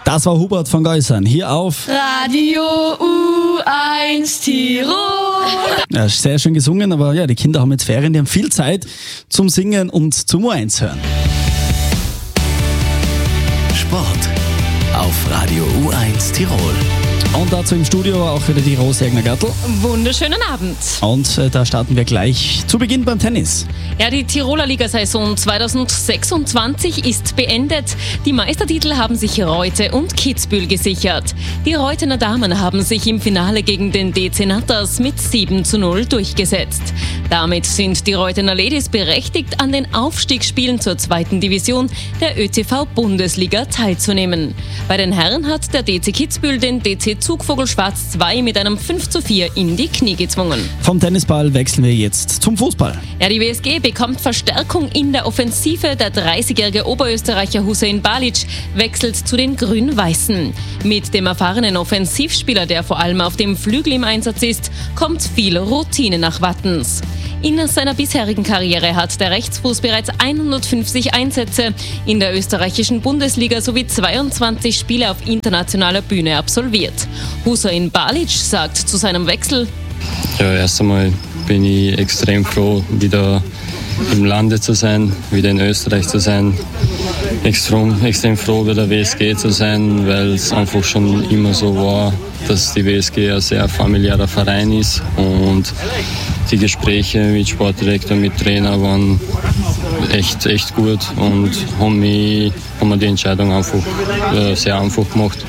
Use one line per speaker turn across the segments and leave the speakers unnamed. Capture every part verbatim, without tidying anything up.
Das war Hubert von Geusern hier auf
Radio U eins Tirol.
Ja, sehr schön gesungen, aber ja, die Kinder haben jetzt Ferien, die haben viel Zeit zum Singen und zum U eins hören.
Sport auf Radio U eins Tirol.
Und dazu im Studio auch wieder die Rose Egner-Gattel.
Wunderschönen Abend.
Und äh, da starten wir gleich zu Beginn beim Tennis.
Ja, die Tiroler Ligasaison zwanzig sechsundzwanzig ist beendet. Die Meistertitel haben sich Reute und Kitzbühel gesichert. Die Reutener Damen haben sich im Finale gegen den D C Natters mit sieben zu null durchgesetzt. Damit sind die Reutener Ladies berechtigt, an den Aufstiegsspielen zur zweiten Division der ÖTV-Bundesliga teilzunehmen. Bei den Herren hat der D C Kitzbühel den D C Zugvogel Schwarz zwei mit einem fünf zu vier in die Knie gezwungen.
Vom Tennisball wechseln wir jetzt zum Fußball.
Ja, die W S G bekommt Verstärkung in der Offensive. Der dreißigjährige Oberösterreicher Hussein Balic wechselt zu den Grün-Weißen. Mit dem erfahrenen Offensivspieler, der vor allem auf dem Flügel im Einsatz ist, kommt viel Routine nach Wattens. In seiner bisherigen Karriere hat der Rechtsfuß bereits hundertfünfzig Einsätze in der österreichischen Bundesliga sowie zweiundzwanzig Spiele auf internationaler Bühne absolviert. Hussein Balic sagt zu seinem Wechsel:
Ja, erst einmal bin ich extrem froh, wieder im Lande zu sein, wieder in Österreich zu sein. Extrem, extrem froh, bei der W S G zu sein, weil es einfach schon immer so war, dass die W S G ein sehr familiärer Verein ist. Und die Gespräche mit Sportdirektor, mit Trainer waren echt, echt gut und haben, mich, haben mir die Entscheidung einfach äh, sehr einfach gemacht.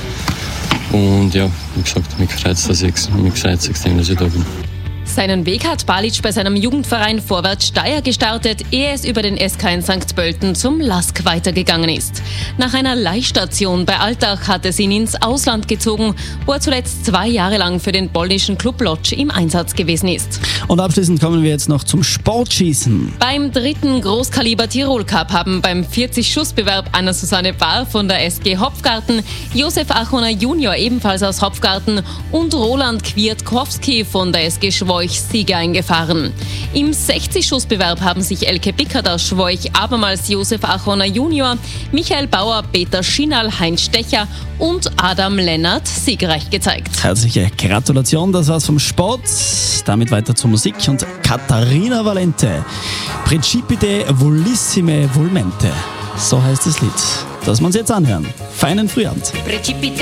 Und ja, wie gesagt, mich freut es, dass ich, mich freut es extrem, dass ich da bin.
Seinen Weg hat Balic bei seinem Jugendverein Vorwärts Steyr gestartet, ehe es über den S K in Sankt Pölten zum Lask weitergegangen ist. Nach einer Leihstation bei Altach hat es ihn ins Ausland gezogen, wo er zuletzt zwei Jahre lang für den polnischen Club Lodz im Einsatz gewesen ist.
Und abschließend kommen wir jetzt noch zum Sportschießen.
Beim dritten Großkaliber Tirol Cup haben beim vierzig-Schuss-Bewerb Anna-Susanne Bahr von der S G Hopfgarten, Josef Achoner Junior ebenfalls aus Hopfgarten und Roland Kwiatkowski von der S G Schwoich Siege eingefahren. Im sechzig-Schuss-Bewerb haben sich Elke Pickert aus Schwoich, abermals Josef Achoner Junior, Michael Bauer, Peter Schinal, Heinz Stecher und Adam Lennart siegreich gezeigt.
Herzliche Gratulation, das war's vom Sport. Damit weiter zur Musik und Katharina Valente. Precipite volissime volmente. So heißt das Lied. Das wir uns jetzt anhören. Feinen Frühabend.